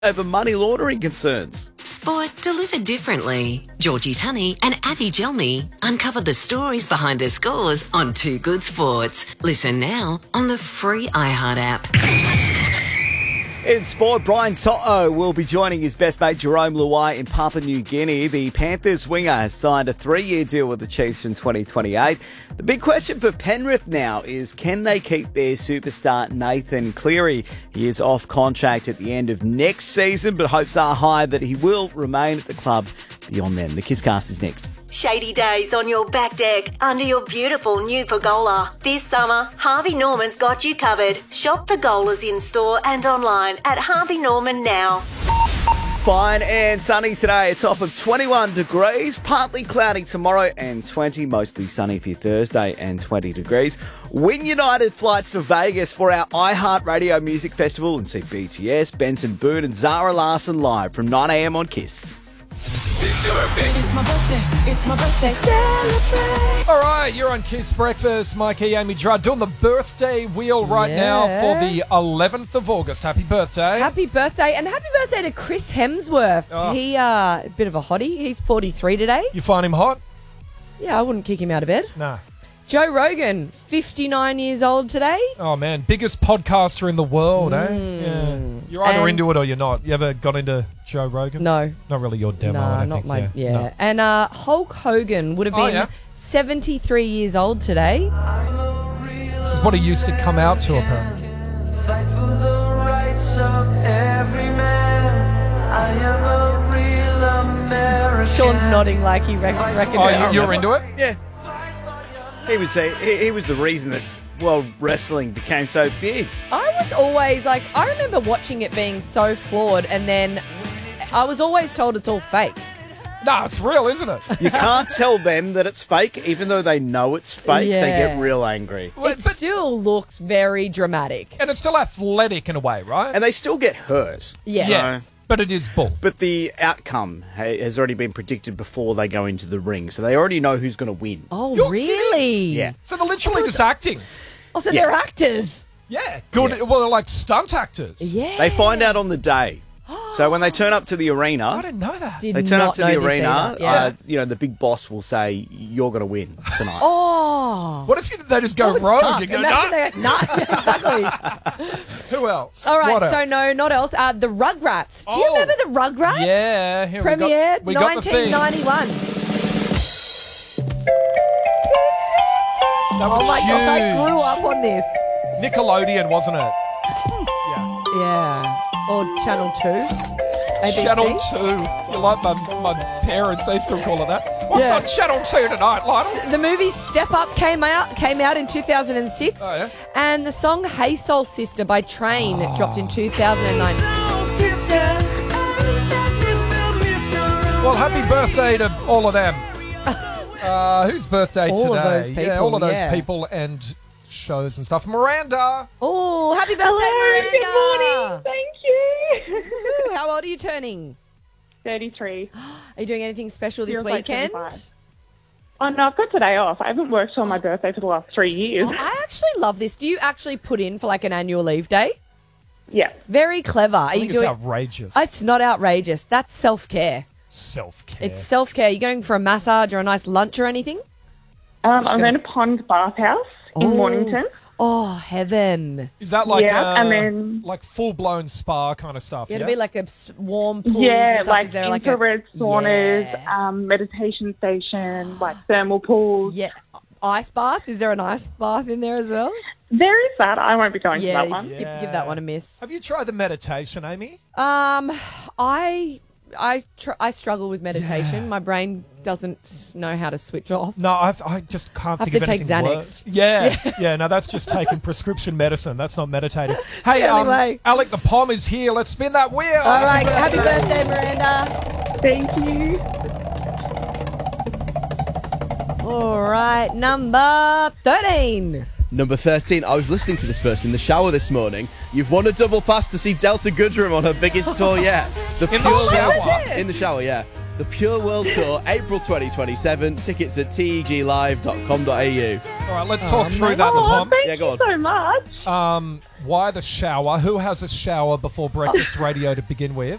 over money laundering concerns. Sport delivered differently. Georgie Tunney and Avi Gelmi uncover the stories behind the scores on Too Good Sports. Listen now on the free iHeart app. In sport, Brian To'o will be joining his best mate Jerome Luai in Papua New Guinea. The Panthers winger has signed a 3-year deal with the Chiefs from 2028. The big question for Penrith now is, can they keep their superstar Nathan Cleary? He is off contract at the end of next season, but hopes are high that he will remain at the club beyond then. The Kisscast is next. Shady days on your back deck under your beautiful new pergola. This summer, Harvey Norman's got you covered. Shop pergolas in store and online at Harvey Norman now. Fine and sunny today. It's off of 21 degrees, partly cloudy tomorrow and 20, mostly sunny for Thursday and 20 degrees. Win United flights to Vegas for our iHeartRadio Music Festival and see BTS, Benson Boone and Zara Larsson live from 9am on Kiss. It's your birthday. It's my birthday. It's my birthday. Celebrate. All right, you're on Kiss Breakfast. Mikey, Amy Gerard doing the birthday wheel right now for the 11th of August. Happy birthday. Happy birthday. And happy birthday to Chris Hemsworth. Oh. He, a bit of a hottie. He's 43 today. You find him hot? Yeah, I wouldn't kick him out of bed. No. Joe Rogan, 59 years old today. Oh, man. Biggest podcaster in the world, eh? Yeah. You're either into it or you're not. You ever got into Joe Rogan? No. Not really your demo, No, I don't not think. my... Yeah. No. And Hulk Hogan would have been 73 years old today. This is what he used to come out to, apparently. Fight for the rights of every man. I am a real American. Sean's nodding like he reckoned Oh, you're into it? Yeah. He was the reason that world wrestling became so big. I was always like, I remember watching it being so flawed, and then I was always told it's all fake. No, it's real, isn't it? You can't tell them that it's fake, even though they know it's fake. Yeah. They get real angry. Well, It still looks very dramatic. And it's still athletic in a way, right? And they still get hurt. Yes. Yes. But it is bull. But the outcome has already been predicted before they go into the ring. So they already know who's going to win. Oh, You're really? Yeah. So they're literally just acting. Oh, so they're actors. Yeah. Good. Well, they're like stunt actors. Yeah. They find out on the day. So when they turn up to the I arena, didn't know that. Did they turn not up to know the this arena, either. Yeah. the big boss will say, you're going to win tonight. Oh. What if they just go That would rogue suck. and go, Imagine no? they- exactly. Who else? All right, What so else? no, not else. The Rugrats. Do you Oh. remember the Rugrats? Yeah. Here Premiered we got the theme. 1991. That was Oh my God, they huge. grew up on this. Nickelodeon, wasn't it? Yeah. Yeah. Or Channel 2. ABC. Channel 2. You like my parents, they still call it that. What's Yeah. on Channel 2 tonight, Lionel? The movie Step Up came out in 2006. Oh, yeah? And the song Hey Soul Sister by Train dropped in 2009. Well, happy birthday to all of them. Whose birthday All today? of those Yeah, people, all of those yeah. people and shows and stuff. Miranda. Oh, happy birthday, Hello, Miranda. good morning. Thank you. Ooh, how old are you turning? 33. Are you doing anything special this Feels like weekend? 25. Oh, no, I've got today off. I haven't worked on my birthday for the last 3 years. Oh, I actually love this. Do you actually put in for like an annual leave day? Yeah. Very clever. Are I you think it's doing? outrageous. It's not outrageous. That's self-care. Self-care. It's self-care. You going for a massage or a nice lunch or anything? I'm going to Pond Bathhouse in Mornington. Oh, heaven. Is that like Yeah, and then- like full-blown spa kind of stuff? Yeah, Yeah. it'll be like a warm pool. Yeah, and stuff. like Is there infrared like saunas, Yeah. meditation station, like thermal pools. Yeah. Ice bath? Is there an ice bath in there as well? There is that. I won't be going to Yeah, that one. give that one a miss. Have you tried the meditation, Amy? I struggle with meditation. Yeah. My brain doesn't know how to switch off. No, I just can't I have think of to take anything Xanax. worse. Yeah. No, that's just taking prescription medicine. That's not meditating. Hey, the only way. Alec the Pom is here. Let's spin that wheel. All right. Happy birthday, Miranda. Thank you. All right. Number 13. Number 13, I was listening to this person in the shower this morning. You've won a double pass to see Delta Goodrem on her biggest tour yet. The In the Pure shower? Delta- In the shower, yeah. The Pure World Tour, April 2027. Tickets at teglive.com.au. All right, let's talk through that, Oh, Pom. thank Yeah, go you on. so much. Why the shower? Who has a shower before breakfast radio to begin with?